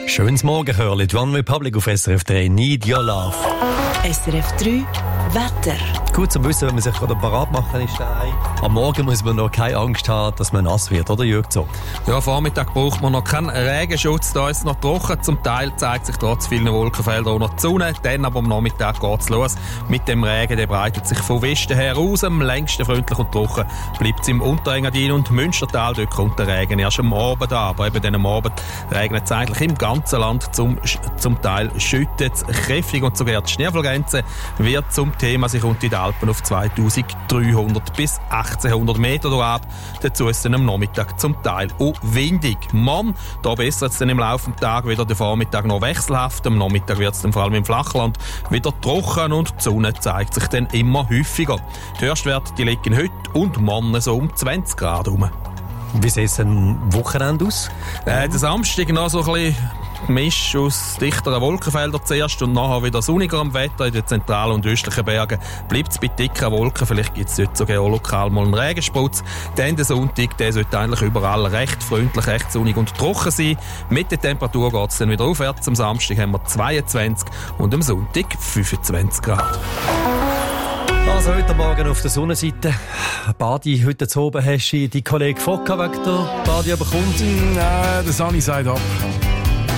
Schönes Morgenhörli, die One Republic auf SRF 3, Need Your Love. SRF 3 Wetter. Gut zu wissen, wenn man sich gerade parat machen ist. Am Morgen muss man noch keine Angst haben, dass man nass wird, oder Jürg? Ja, am Vormittag braucht man noch keinen Regenschutz. Da ist es noch trocken. Zum Teil zeigt sich trotz vielen Wolkenfeldern auch noch die Sonne. Dann aber am Nachmittag geht es los. Mit dem Regen, der breitet sich von Westen her aus. Am längsten freundlich und trocken bleibt es im Unterengadin und Münstertal. Dort kommt der Regen erst am Abend an. Aber eben am Abend regnet es eigentlich im ganzen Land. Zum Teil schüttet es kräftig und sogar die Schneefallgrenze wird zum Thema. Sie kommt in den Alpen auf 2300 bis 1800 Meter ab. Dazu ist es am Nachmittag zum Teil auch windig. Morgen, da bessert es dann im Laufe des Tages wieder den Vormittag noch wechselhaft. Am Nachmittag wird es dann vor allem im Flachland wieder trocken und die Sonne zeigt sich dann immer häufiger. Die Höchstwerte die liegen heute und morgen so um 20 Grad herum. Wie sieht es am Wochenende aus? Der Samstag noch so ein bisschen Misch aus dichteren Wolkenfeldern zuerst und nachher wieder sonniger am Wetter. In den zentralen und östlichen Bergen bleibt es bei dicken Wolken. Vielleicht gibt es dort sogar auch lokal mal einen Regensputz. Dann der Sonntag, der sollte eigentlich überall recht freundlich, recht sonnig und trocken sein. Mit der Temperatur geht es dann wieder aufwärts. Am Samstag haben wir 22 und am Sonntag 25 Grad. Also heute Morgen auf der Sonnenseite. Badi, heute zu oben hast du die Kollege Focka wegen der Badi bekommen. Nein, der Sani sagt ab.